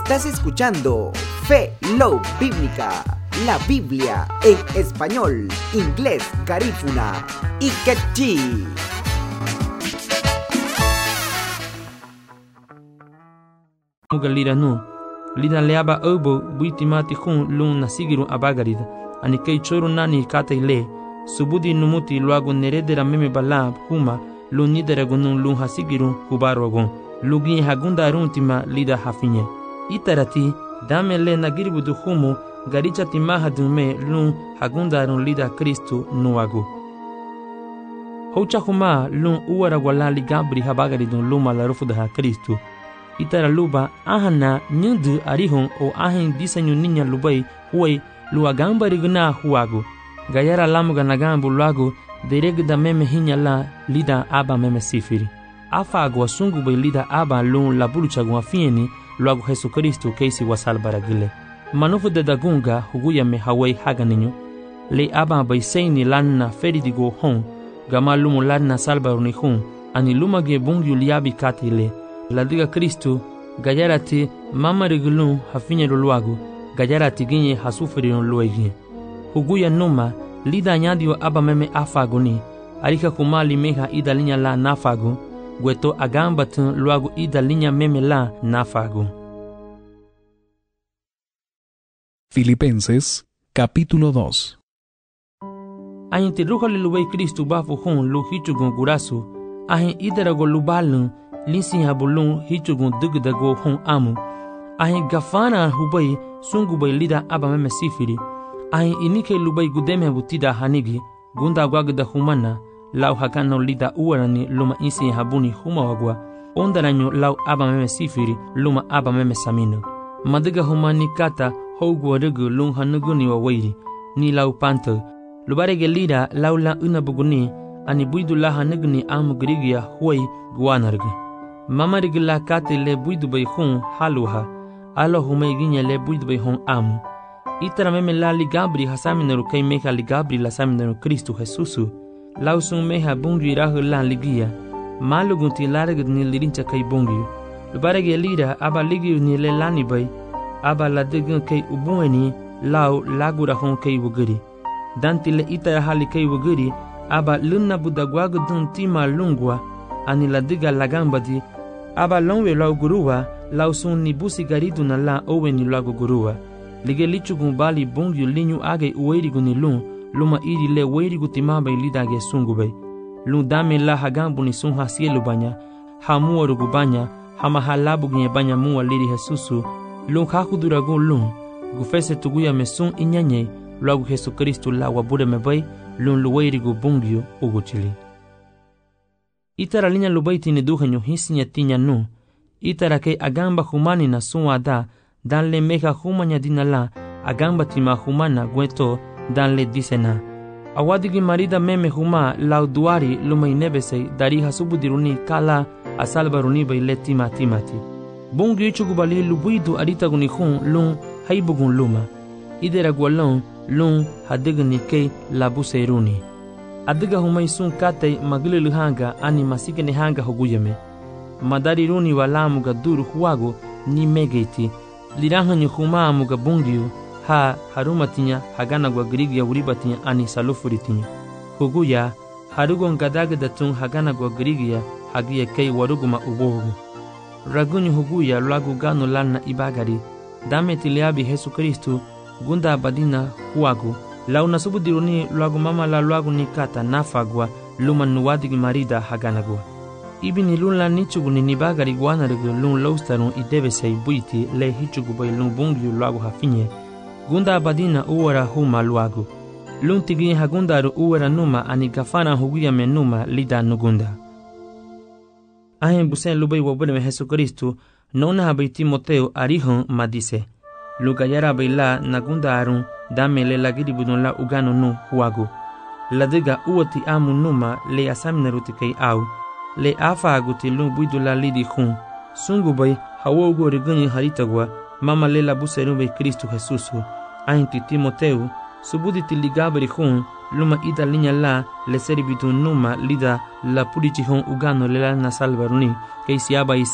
Estás escuchando Fe Love Bíblica, la Biblia en español, inglés, garífuna y quechí. Lira nu, lida leaba obo buitimati hun lun nasigiru abagarida, anikei choro nani kataile, subudi numuti luago neredera meme bala huma, lun nidera gunun lun hasigiru hubarogon, lugi hagunda aruntima lida hafinye. Itarati, dame le nagiribudu humu, garicha timaha dume lun hagunda arun lida Kristu nuago. Hocha huma lun uara wala ligabri habagaridun luma la rufudaha Kristu. Itara luba ahana nyudu arihon o ahin disenyu ninya lubai huai luagamba rigna huago. Gayara lamuga nagambu luago deregda meme hinya la lida aba meme sifiri. Afa agwa sungu bai lida aba lun labulucha gwa fieni luago Jesu Kristu keisi wasal baragile. Manufu de dagunga huguya me hawai haganinyo. Le aba bai seini lanna feridigo hon gama lumu lanna salbaruni hun ani lumage bungu liabi katile. La diga Kristu gayarati mama rigulun hafinye luago gayarati ginye hasufiri luegi. Huguya numa lida nyadio aba meme afaguni arika kumali meha ida linya la nafagu gweto agambatun luago ida linya meme la nafagu. Filipenses capítulo 2. Ahin tiruja luwei Kristu bafu hun lu hichugun gurasu ahin idarago lubalun linsin habulun hichugun dugdago hon amu ahin gafana hubai sungubai lida aba meme sifiri ahin inike lubai gudeme butida hanigi gunda gwagda humana lau hakano lida uarani luma insin habuni huma wagwa ondaranyo lau aba meme sifiri luma aba meme samino madiga humani kata hogwa rugu lung hanuguni wa wairi ni lau panto lubarege lida lau la unabuguni ani buidu la hanugni amu grigia huai guanargi mama rigla kate le buidu bay hun haluha alo humay ginya le buidu bay hun amu itara meme la ligabri hasaminaru kay meha ligabri la saminaru Kristu Jesusu lausun meha bungi rahu la ligia malugunti laragd ni lirincha kay bungi lubarege lira aba ligi ni le lani bay aba la degun kay ubueni lau lagura hun kay wuguri danti le itara hali kay wuguri aba lunna budagwagdun tima lungwa ani la diga lagambadi aba longwe lau gurua lau sun ni busi garidu na la owe ni lago gurua lige lichugun bali bungyu linyu age uweirigu ni luma iri le weirigu timaba ilidage sungubay lun dame la hagambu ni sun hasielu banya hamuwa rugu banya hama halabu ginye banya muwa liri Jesusu lun hakuduragun gufese tuguya me sun inyanye lagu Jesu Kristu la wabure mebay lun luweirigu bungyu uguchili. Itara linya lubaiti ni duhanyo hisinya tinya nu. Itara kay agamba humani na sunwa dan le meha humanya dinala agamba tima humana gweto dan le disena. Awadigi marida meme huma lau duari lumay nebesay dari hasubudiruni kala asalbaruni bay le timati. Bungi ichugubali lubuidu aritaguni hun lun haibugun luma. Idera gwalon lun hadigni kay labuseiruni. Adiga humay sun katay magililu hanga ani masikene hanga hoguyame. Madari runi walamu ga duru huwago ni megeiti. Lirahanyu humamu ga bungiu ha harumatinya hagana gwa grigia uribatinya ani salufuritinya. Huguya harugon gadagatun hagana gwa grigia hagia kay waruguma ubohu. Ragunyu huguya lagu gano lana ibagari. Dame tiliabi Jesu Kristu gunda badina huwago. Lau nasubudiruni luagu mama la luagu nikata nafagwa luma nuwadigi marida haganagwa. Ibi ni lun la nichugu ni nibagari guanarigu lun laustarun idebesei buiti le hichugu bay lun bungiu luagu hafinye. Gunda abadina uwara huma luagu. Lun tigi hagundaru uwara numa ani gafana huguya me numa lida nugunda. Ahen busen lubay wabudeme Jesu Kristu nona habay Timoteo arihon madise. Lugayara baila nagunda arun dame le lagiri budon la ugano nu huago. La diga uoti amu numa le asaminaruti kay au. Le afa aguti lung buidu la lidi hun. Sungu bay hawogo riguni haritagwa mama le la buseru bay Kristu Jesusu. Ainti Timoteu subuditi ligabri hun luma ida linya la le seribidun numa lida la purichi hun ugano le la nasalbaruni kay siaba